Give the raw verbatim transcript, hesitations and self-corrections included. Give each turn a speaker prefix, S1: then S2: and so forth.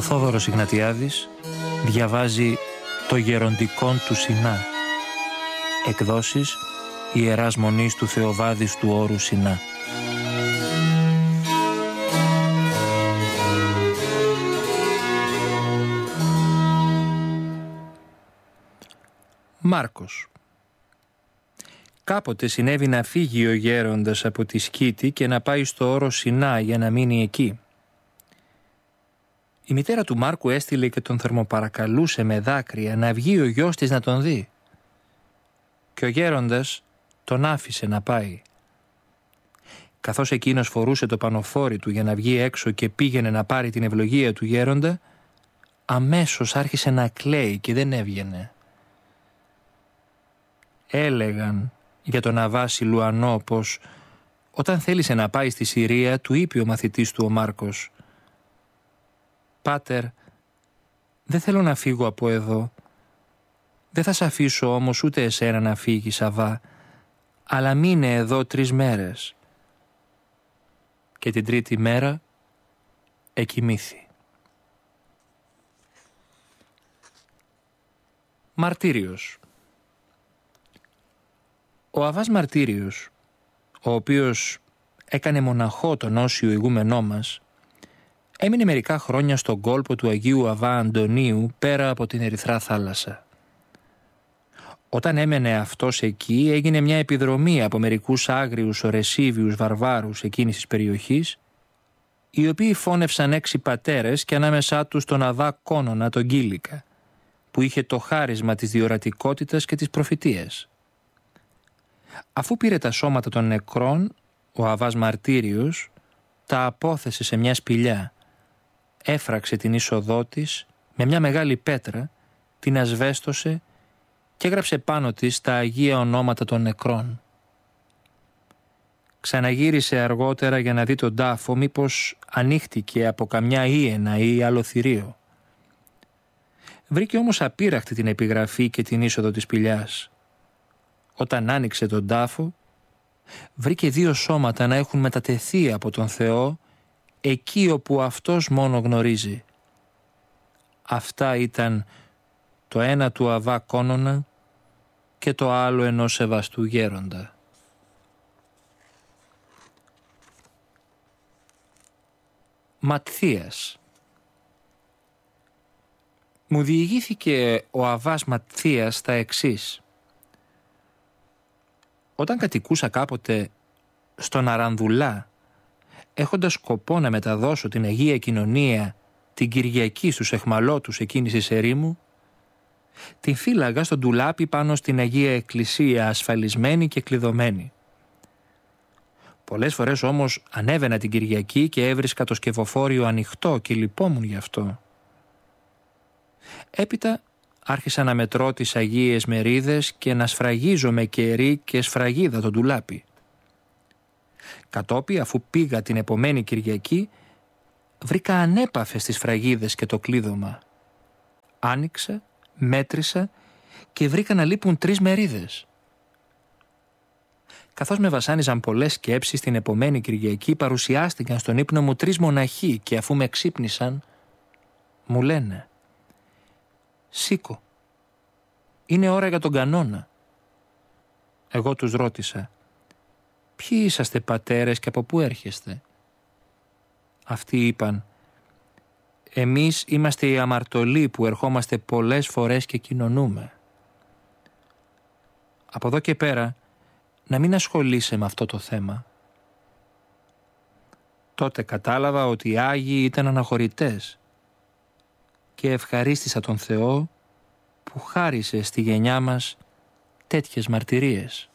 S1: Θόδωρος Ιγνατιάδης διαβάζει «Το γεροντικόν του Σινά». Εκδόσεις Ιεράς Μονής του Θεοβάδης του Όρου Σινά. Μάρκος. Κάποτε συνέβη να φύγει ο γέροντας από τη Σκήτη και να πάει στο όρο Σινά για να μείνει εκεί. Η μητέρα του Μάρκου έστειλε και τον θερμοπαρακαλούσε με δάκρυα να βγει ο γιος της να τον δει. Και ο γέροντας τον άφησε να πάει. Καθώς εκείνος φορούσε το πανοφόρι του για να βγει έξω και πήγαινε να πάρει την ευλογία του γέροντα, αμέσως άρχισε να κλαίει και δεν έβγαινε. Έλεγαν για τον Αββάση Λουανό πως όταν θέλησε να πάει στη Συρία του είπε ο μαθητής του ο Μάρκος: «Πάτερ, δεν θέλω να φύγω από εδώ. Δεν θα σ' αφήσω όμως ούτε εσένα να φύγεις, Αββά, αλλά μείνε εδώ τρεις μέρες». Και την τρίτη μέρα εκοιμήθη. Μαρτύριος. Ο Αββάς Μαρτύριος, ο οποίος έκανε μοναχό τον όσιο ηγούμενό μας, έμεινε μερικά χρόνια στον κόλπο του Αγίου Αββά Αντωνίου πέρα από την Ερυθρά θάλασσα. Όταν έμενε αυτός εκεί έγινε μια επιδρομή από μερικούς άγριους ορεσίβιους βαρβάρους εκείνης της περιοχής, οι οποίοι φώνευσαν έξι πατέρες και ανάμεσά τους τον Αββά Κόνονα τον Κίλικα, που είχε το χάρισμα της διορατικότητας και της προφητείας. Αφού πήρε τα σώματα των νεκρών, ο Αββάς Μαρτύριος τα απόθεσε σε μια σπηλιά, έφραξε την είσοδό της με μια μεγάλη πέτρα, την ασβέστωσε και έγραψε πάνω της τα αγία ονόματα των νεκρών. Ξαναγύρισε αργότερα για να δει τον τάφο μήπως ανοίχτηκε από καμιά ήενα ή άλλο θηρίο. Βρήκε όμως απείραχτη την επιγραφή και την είσοδο της σπηλιάς. Όταν άνοιξε τον τάφο, βρήκε δύο σώματα να έχουν μετατεθεί από τον Θεό εκεί όπου αυτός μόνο γνωρίζει. Αυτά ήταν το ένα του Αββά Κόνονα και το άλλο ενός σεβαστού γέροντα. Ματθίας. Μου διηγήθηκε ο Αββάς Ματθίας τα εξής. Όταν κατοικούσα κάποτε στον Αρανδουλά, έχοντας σκοπό να μεταδώσω την Αγία Κοινωνία την Κυριακή στους εχμαλώτους εκείνης της ερήμου, την φύλαγα στον ντουλάπι πάνω στην Αγία Εκκλησία, ασφαλισμένη και κλειδωμένη. Πολλές φορές όμως ανέβαινα την Κυριακή και έβρισκα το σκευοφόριο ανοιχτό και λυπόμουν γι' αυτό. Έπειτα άρχισα να μετρώ τις Αγίες Μερίδες και να σφραγίζω με κερί και σφραγίδα τον ντουλάπι. Κατόπι, αφού πήγα την επομένη Κυριακή, βρήκα ανέπαφες τις σφραγίδες και το κλείδωμα. Άνοιξα, μέτρησα και βρήκα να λείπουν τρεις μερίδες. Καθώς με βασάνιζαν πολλές σκέψεις, την επομένη Κυριακή παρουσιάστηκαν στον ύπνο μου τρεις μοναχοί και αφού με ξύπνησαν, μου λένε: «Σήκω, είναι ώρα για τον κανόνα». Εγώ τους ρώτησα: «Ποιοι είσαστε πατέρες και από πού έρχεστε?» Αυτοί είπαν: «Εμείς είμαστε οι αμαρτωλοί που ερχόμαστε πολλές φορές και κοινωνούμε». Από εδώ και πέρα να μην ασχολείσαι με αυτό το θέμα. Τότε κατάλαβα ότι οι Άγιοι ήταν αναχωρητές και ευχαρίστησα τον Θεό που χάρισε στη γενιά μας τέτοιες μαρτυρίες.